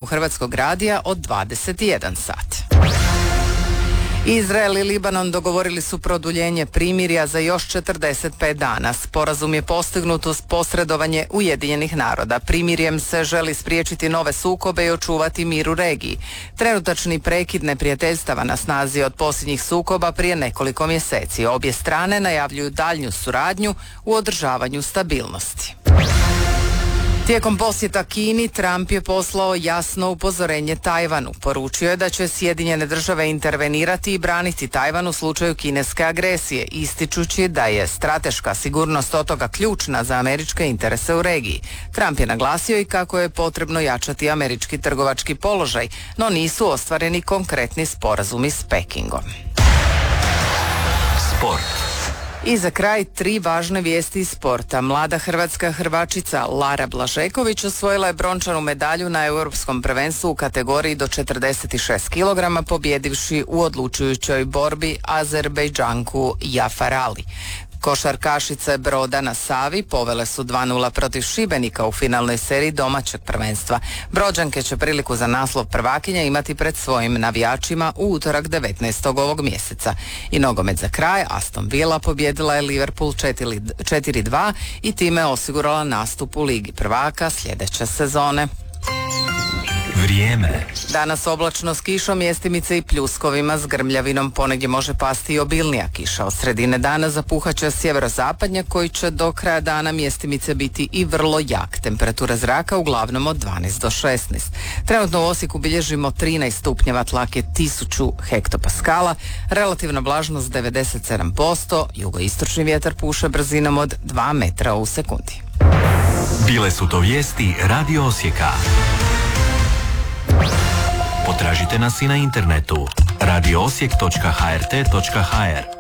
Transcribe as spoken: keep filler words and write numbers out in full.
Hrvatskog radija od dvadeset jedan sat. Izrael i Libanon dogovorili su produljenje primirja za još četrdeset pet dana. Sporazum je postignut uz posredovanje Ujedinjenih naroda. Primirjem se želi spriječiti nove sukobe i očuvati mir u regiji. Trenutačni prekid neprijateljstava na snazi od posljednjih sukoba prije nekoliko mjeseci. Obje strane najavljuju daljnju suradnju u održavanju stabilnosti. Tijekom posjeta Kini, Trump je poslao jasno upozorenje Tajvanu. Poručio je da će Sjedinjene države intervenirati i braniti Tajvan u slučaju kineske agresije, ističući da je strateška sigurnost otoga ključna za američke interese u regiji. Trump je naglasio i kako je potrebno jačati američki trgovački položaj, no nisu ostvareni konkretni sporazumi s Pekingom. Sport. I za kraj tri važne vijesti iz sporta. Mlada hrvatska hrvačica Lara Blažeković osvojila je brončanu medalju na europskom prvenstvu u kategoriji do četrdeset šest kilograma, pobjedivši u odlučujućoj borbi Azerbejdžanku Jafar Ali. Košarkašice Broda na Savi povele su dva nula protiv Šibenika u finalnoj seriji domaćeg prvenstva. Brođanke će priliku za naslov prvakinja imati pred svojim navijačima u utorak devetnaestog ovog mjeseca. I nogomet za kraj, Aston Villa pobjedila je Liverpool četiri dva i time osigurala nastup u Ligi prvaka sljedeće sezone. Vrijeme. Danas oblačno s kišom, mjestimice i pljuskovima, s grmljavinom, ponegdje može pasti i obilnija kiša. Od sredine dana zapuhaće sjeverozapadnjak koji će do kraja dana mjestimice biti i vrlo jak. Temperatura zraka uglavnom od dvanaest do šesnaest. Trenutno u Osijeku bilježimo trinaest stupnjeva, tlak je tisuću hektopaskala, relativna vlažnost devedeset sedam posto, jugoistočni vjetar puše brzinom od dva metra u sekundi. Bile su to vijesti Radio Osijeka. Potražite nas i na internetu radio osijek točka h r t točka h r.